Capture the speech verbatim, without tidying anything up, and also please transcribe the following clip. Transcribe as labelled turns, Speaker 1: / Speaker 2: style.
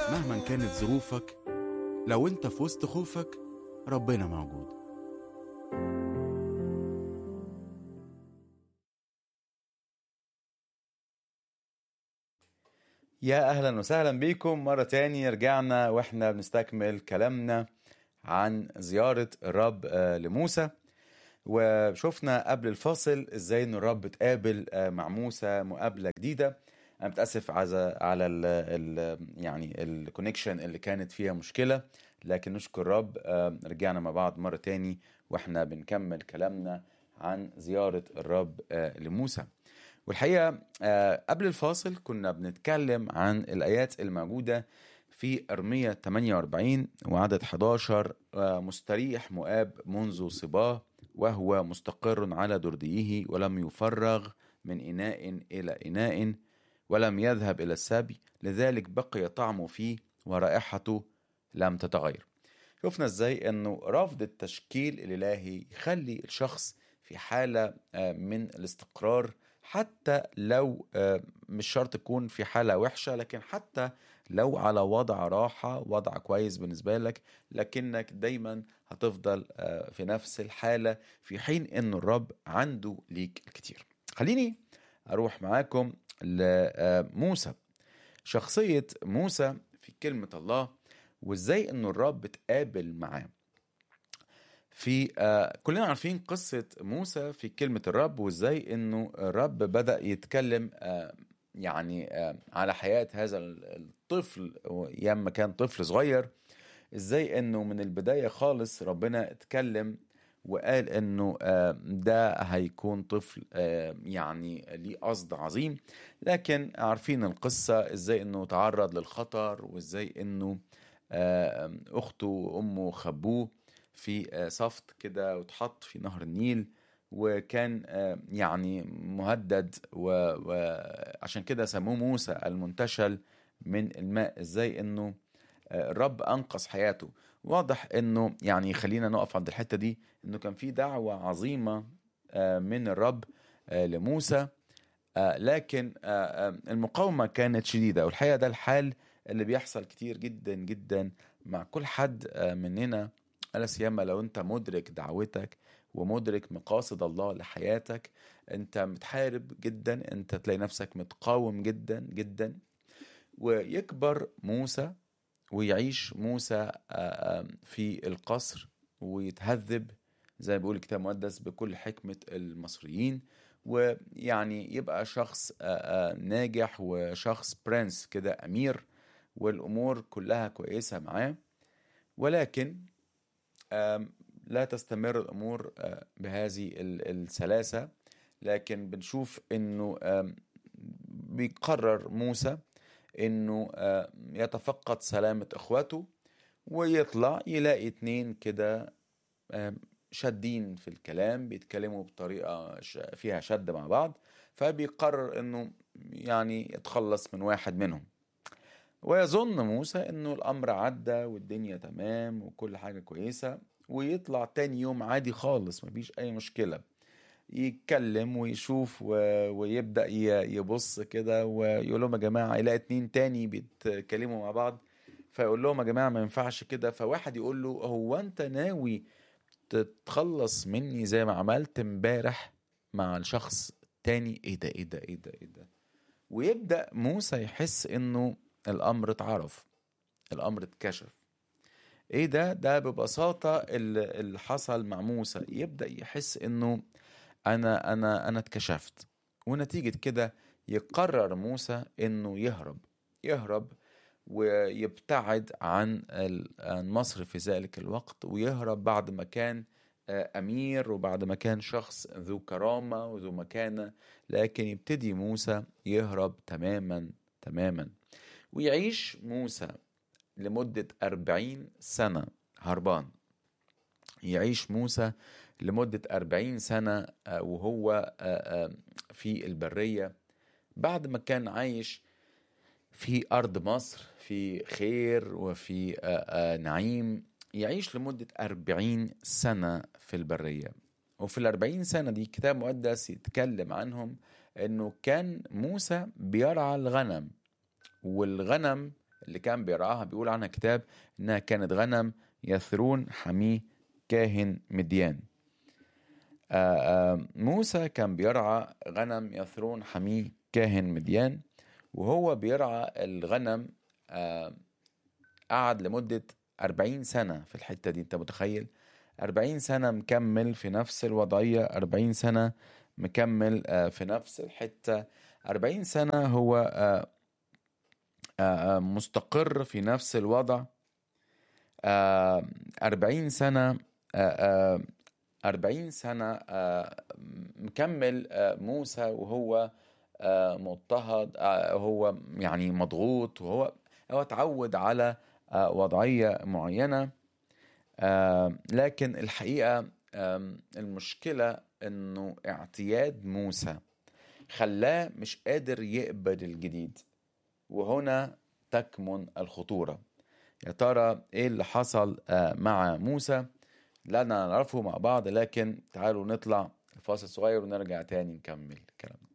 Speaker 1: مهما كانت ظروفك، لو انت في وسط خوفك ربنا موجود.
Speaker 2: يا أهلا وسهلا بيكم مرة تاني. رجعنا وإحنا بنستكمل كلامنا عن زيارة الرب لموسى، وشوفنا قبل الفاصل إزاي إن الرب اتقابل مع موسى مقابلة جديدة. أنا متأسف على ال ال يعني الكونكشن اللي كانت فيها مشكلة، لكن نشكر الرب رجعنا مع بعض مرة تاني وإحنا بنكمل كلامنا عن زيارة الرب لموسى. والحقيقة قبل الفاصل كنا بنتكلم عن الآيات الموجودة في أرمية ثمانية وأربعين وعدد أحد عشر. مستريح مؤاب منذ صباه، وهو مستقر على درديه، ولم يفرغ من إناء إلى إناء، ولم يذهب إلى السبي، لذلك بقي طعمه فيه ورائحته لم تتغير. شفنا ازاي انه رفض التشكيل الالهي يخلي الشخص في حالة من الاستقرار، حتى لو مش شرط تكون في حالة وحشة، لكن حتى لو على وضع راحة، وضع كويس بالنسبة لك، لكنك دايما هتفضل في نفس الحالة، في حين ان الرب عنده ليك الكتير. خليني اروح معاكم لموسى، شخصية موسى في كلمة الله، وازاي انه الرب اتقابل معاه. في آه كلنا عارفين قصة موسى في كلمة الرب، وازاي انه الرب بدأ يتكلم آه يعني آه على حياة هذا الطفل ياما كان طفل صغير. ازاي انه من البداية خالص ربنا اتكلم وقال انه آه ده هيكون طفل آه يعني ليه قصد عظيم. لكن عارفين القصة ازاي انه تعرض للخطر، وازاي انه آه اخته وامه خبوه في صفت كده وتحط في نهر النيل، وكان يعني مهدد، وعشان كده سموه موسى المنتشل من الماء. ازاي انه الرب انقذ حياته. واضح انه يعني خلينا نقف عند الحتة دي، انه كان في دعوة عظيمة من الرب لموسى، لكن المقاومة كانت شديدة. والحقيقة ده الحال اللي بيحصل كتير جدا جدا مع كل حد مننا، ألا سيما لو أنت مدرك دعوتك ومدرك مقاصد الله لحياتك. أنت متحارب جدا، أنت تلاقي نفسك متقاوم جدا جدا. ويكبر موسى ويعيش موسى في القصر ويتهذب زي ما بيقول الكتاب المقدس بكل حكمة المصريين، ويعني يبقى شخص ناجح وشخص برنس كده أمير، والأمور كلها كويسة معاه. ولكن لا تستمر الأمور بهذه السلاسة، لكن بنشوف أنه بيقرر موسى أنه يتفقد سلامة إخوته، ويطلع يلاقي اتنين كده شادين في الكلام، بيتكلموا بطريقة فيها شد مع بعض، فبيقرر أنه يعني يتخلص من واحد منهم. ويظن موسى أنه الأمر عدى والدنيا تمام وكل حاجة كويسة، ويطلع تاني يوم عادي خالص، مفيش أي مشكلة، يتكلم ويشوف ويبدأ يبص كده ويقول لهم يا جماعة، يلاقي اتنين تاني بيتكلموا مع بعض، فيقول لهم يا جماعة ما ينفعش كده. فواحد يقول له هو أنت ناوي تتخلص مني زي ما عملت امبارح مع الشخص تاني؟ ايه ده ايه ده ايه ده ايه ده ويبدأ موسى يحس انه الامر اتعرف، الامر اتكشف. ايه ده ده ببساطة اللي حصل مع موسى. يبدأ يحس انه انا انا انا اتكشفت، ونتيجة كده يقرر موسى انه يهرب يهرب ويبتعد عن مصر في ذلك الوقت، ويهرب بعد ما كان أمير وبعد ما كان شخص ذو كرامة وذو مكانة. لكن يبتدي موسى يهرب تماما تماما، ويعيش موسى لمدة أربعين سنة هربان. يعيش موسى لمدة أربعين سنة وهو في البرية، بعد ما كان عايش في أرض مصر في خير وفي نعيم. يعيش لمدة أربعين سنة في البرية. وفي الأربعين سنة دي كتاب مقدس يتكلم عنهم أنه كان موسى بيرعى الغنم، والغنم اللي كان بيرعاها بيقول عنها كتاب إنها كانت غنم يثرون حميه كاهن مديان. آه، آه، موسى كان بيرعى غنم يثرون حميه كاهن مديان، وهو بيرعى الغنم آه، قعد لمدة أربعين سنة في الحتة دي. انت متخيل؟ أربعين سنة مكمل في نفس الوضعية، أربعين سنة مكمل آه، في نفس الحتة، أربعين سنة هو آه، آه، آه، مستقر في نفس الوضع، آه، أربعين سنة آه، آه، أربعين سنة آه، مكمل آه، موسى وهو آه، مضطهد، آه، هو يعني مضغوط، وهو هو اتعود على آه، وضعية معينة. آه، لكن الحقيقة آم، المشكلة انه اعتياد موسى خلاه مش قادر يقبل الجديد، وهنا تكمن الخطورة. يا ترى ايه اللي حصل آه، مع موسى؟ لا نعرفه مع بعض، لكن تعالوا نطلع فاصل صغير ونرجع تاني نكمل كلامنا.